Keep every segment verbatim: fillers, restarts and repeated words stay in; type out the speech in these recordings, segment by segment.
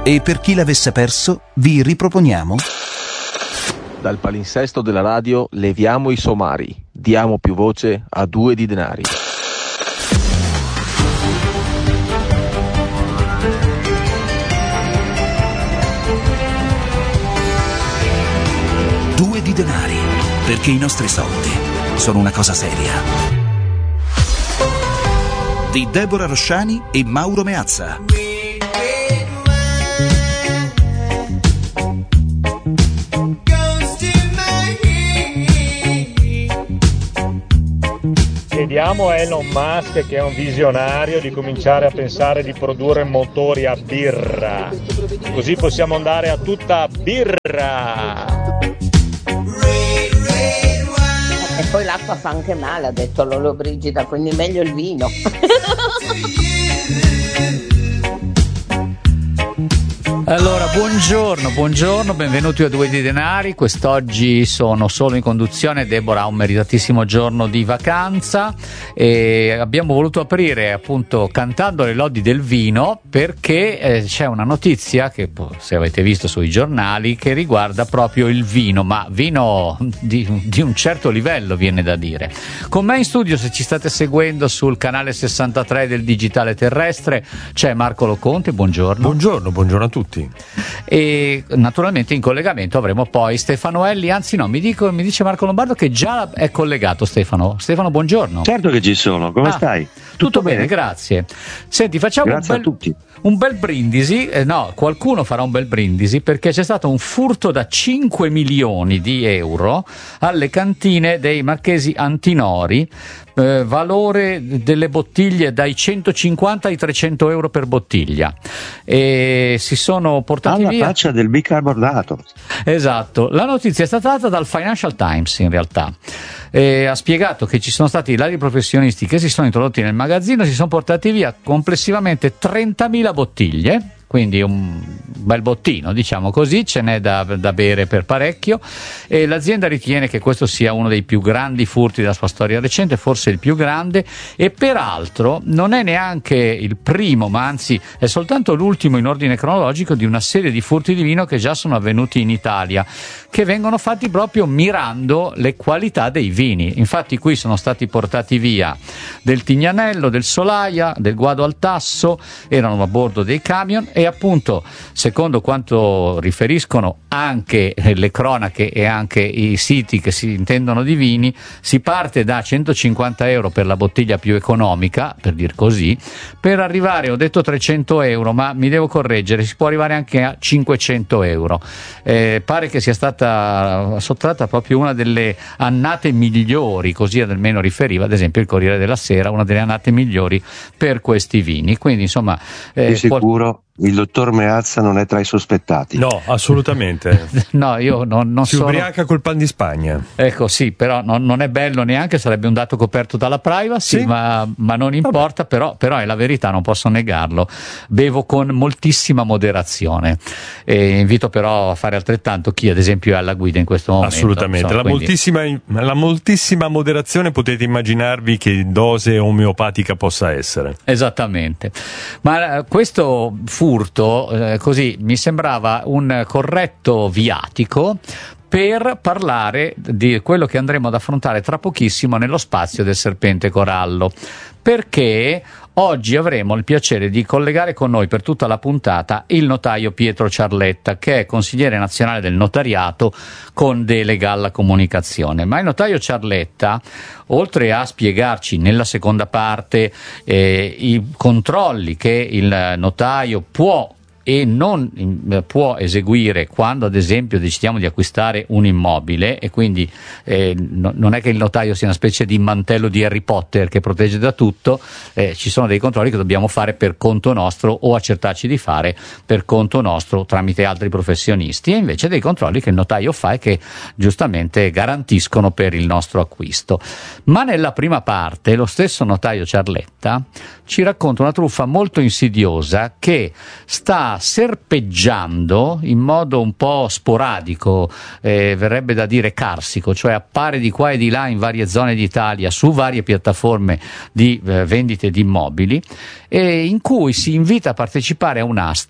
E per chi l'avesse perso, vi riproponiamo dal palinsesto della radio leviamo i somari, diamo più voce a due di denari. Due di denari, perché i nostri soldi sono una cosa seria. Di Deborah Rosciani e Mauro Meazza. Chiediamo a Elon Musk, che è un visionario, di cominciare a pensare di produrre motori a birra, così possiamo andare a tutta birra. E poi l'acqua fa anche male, ha detto Lollobrigida, quindi meglio il vino. Allora, buongiorno, buongiorno, benvenuti a Due di Denari. Quest'oggi sono solo in conduzione, Deborah ha un meritatissimo giorno di vacanza e abbiamo voluto aprire appunto cantando le lodi del vino perché eh, c'è una notizia che, se avete visto sui giornali, che riguarda proprio il vino, ma vino di, di un certo livello, viene da dire. Con me in studio, se ci state seguendo sul canale sessantatré del Digitale Terrestre, c'è Marco Loconte, buongiorno. Buongiorno, buongiorno a tutti. E naturalmente in collegamento avremo poi Stefano Elli, anzi no, mi, dico, mi dice Marco Lombardo che già è collegato Stefano. Stefano, buongiorno. Certo che ci sono, come ah, stai? Tutto, tutto bene? bene, grazie. Senti, facciamo grazie un bel, a tutti. un bel brindisi, eh, no, qualcuno farà un bel brindisi perché c'è stato un furto da cinque milioni di euro alle cantine dei Marchesi Antinori. Eh, valore delle bottiglie dai centocinquanta ai trecento euro per bottiglia, e si sono portati alla via. faccia del bicarbonato. Esatto, la notizia è stata data dal Financial Times, in realtà. E ha spiegato che ci sono stati vari professionisti che si sono introdotti nel magazzino e si sono portati via complessivamente trentamila bottiglie, quindi un bel bottino, diciamo così, ce n'è da, da bere per parecchio, e l'azienda ritiene che questo sia uno dei più grandi furti della sua storia recente, forse il più grande, e peraltro non è neanche il primo, ma anzi è soltanto l'ultimo in ordine cronologico di una serie di furti di vino che già sono avvenuti in Italia, che vengono fatti proprio mirando le qualità dei vini. Infatti qui sono stati portati via del Tignanello, del Solaia, del Guado al Tasso, erano a bordo dei camion, e appunto, secondo quanto riferiscono anche le cronache e anche i siti che si intendono di vini, si parte da centocinquanta euro per la bottiglia più economica, per dir così, per arrivare, ho detto trecento euro, ma mi devo correggere, si può arrivare anche a cinquecento euro. Eh, pare che sia stata sottratta proprio una delle annate migliori, così almeno riferiva ad esempio il Corriere della Sera, una delle annate migliori per questi vini. Quindi insomma, eh, di sicuro il dottor Meazza non è tra i sospettati. No, assolutamente. No, io non, non si sono... ubriaca col pan di Spagna. Ecco, sì, però non, non è bello neanche, sarebbe un dato coperto dalla privacy, sì. ma, ma non importa, però, però è la verità, non posso negarlo. Bevo con moltissima moderazione e invito però a fare altrettanto chi ad esempio è alla guida in questo momento. Assolutamente, insomma, la, quindi... moltissima, la moltissima moderazione potete immaginarvi che dose omeopatica possa essere. Esattamente, ma questo furto, eh, così mi sembrava un corretto viatico per parlare di quello che andremo ad affrontare tra pochissimo nello spazio del Serpente Corallo, perché oggi avremo il piacere di collegare con noi per tutta la puntata il notaio Pietro Ciarletta, che è consigliere nazionale del notariato con delega alla comunicazione. Ma il notaio Ciarletta, oltre a spiegarci nella seconda parte eh, i controlli che il notaio può e non può eseguire quando ad esempio decidiamo di acquistare un immobile, e quindi eh, no, non è che il notaio sia una specie di mantello di Harry Potter che protegge da tutto, eh, ci sono dei controlli che dobbiamo fare per conto nostro o accertarci di fare per conto nostro tramite altri professionisti, e invece dei controlli che il notaio fa e che giustamente garantiscono per il nostro acquisto. Ma nella prima parte lo stesso notaio Ciarletta ci racconta una truffa molto insidiosa che sta serpeggiando in modo un po' sporadico, eh, verrebbe da dire carsico, cioè appare di qua e di là in varie zone d'Italia su varie piattaforme di eh, vendite di immobili, e in cui si invita a partecipare a un'asta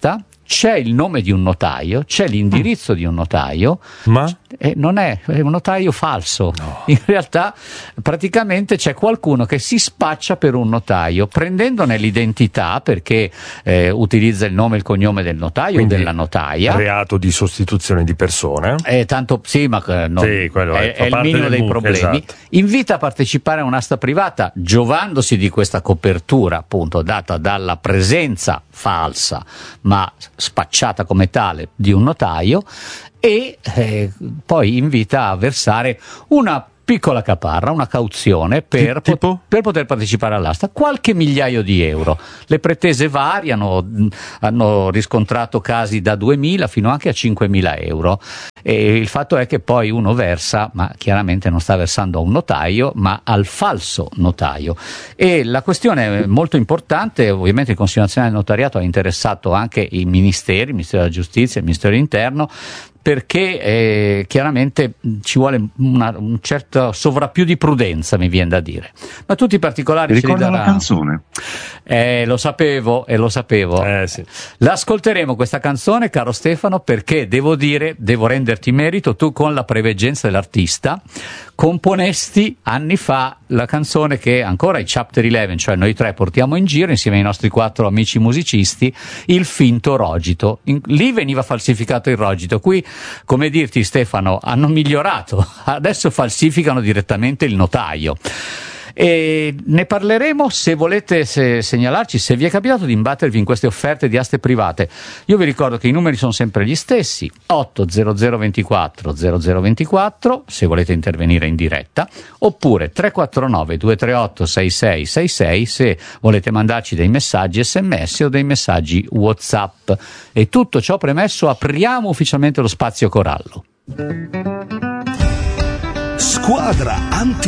c'è il nome di un notaio, c'è l'indirizzo di un notaio, ma e non è, è un notaio falso. No. In realtà praticamente c'è qualcuno che si spaccia per un notaio, prendendone l'identità perché eh, utilizza il nome e il cognome del notaio quindi o della notaia. Reato di sostituzione di persone. Eh, tanto sì, ma eh, non, Sì, quello è- è, fa è il parte minimo del dei mu- problemi. esatto. Invita a partecipare a un'asta privata giovandosi di questa copertura appunto data dalla presenza falsa ma spacciata come tale di un notaio, e eh, poi invita a versare una piccola caparra, una cauzione per, Ti- tipo? pot- per poter partecipare all'asta, qualche migliaio di euro. Le pretese variano, mh, hanno riscontrato casi da duemila fino anche a cinquemila euro, e il fatto è che poi uno versa, ma chiaramente non sta versando a un notaio ma al falso notaio. E la questione è molto importante. Ovviamente il Consiglio Nazionale del Notariato ha interessato anche i ministeri, il Ministero della Giustizia e il Ministero dell'Interno, perché eh, chiaramente ci vuole una, un certo sovrappiù di prudenza, mi viene da dire. Ma tutti i particolari Mi ce li ricorda darà. la canzone. Eh, lo sapevo, e lo sapevo. Eh, sì. L'ascolteremo questa canzone, caro Stefano, perché devo dire, devo renderti merito, tu con la preveggenza dell'artista componesti anni fa la canzone che ancora i Chapter undici, cioè noi tre, portiamo in giro insieme ai nostri quattro amici musicisti, il finto rogito. In, lì veniva falsificato il rogito, qui, come dirti Stefano, hanno migliorato, adesso falsificano direttamente il notaio. E ne parleremo se volete se segnalarci, se vi è capitato di imbattervi in queste offerte di aste private. Io vi ricordo che i numeri sono sempre gli stessi: otto zero zero ventiquattro zero zero ventiquattro se volete intervenire in diretta, oppure tre quattro nove due tre otto sei sei sei sei se volete mandarci dei messaggi sms o dei messaggi WhatsApp. E tutto ciò premesso, apriamo ufficialmente lo spazio corallo. Squadra anti